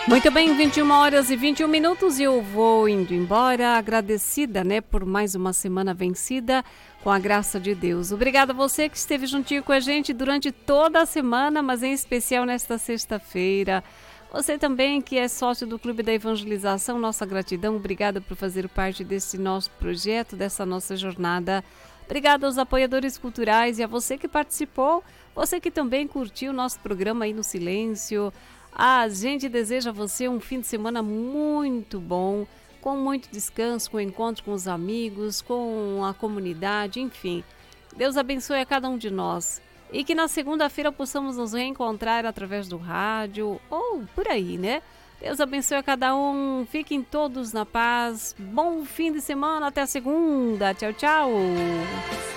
Muito bem, 21 horas e 21 minutos e eu vou indo embora, agradecida, por mais uma semana vencida, com a graça de Deus. Obrigada a você que esteve juntinho com a gente durante toda a semana, mas em especial nesta sexta-feira. Você também que é sócio do Clube da Evangelização, nossa gratidão, obrigada por fazer parte desse nosso projeto, dessa nossa jornada. Obrigada aos apoiadores culturais e a você que participou, você que também curtiu o nosso programa aí no silêncio. A gente deseja a você um fim de semana muito bom, com muito descanso, com encontro com os amigos, com a comunidade, enfim. Deus abençoe a cada um de nós. E que na segunda-feira possamos nos reencontrar através do rádio ou por aí, né? Deus abençoe a cada um. Fiquem todos na paz. Bom fim de semana. Até a segunda. Tchau, tchau.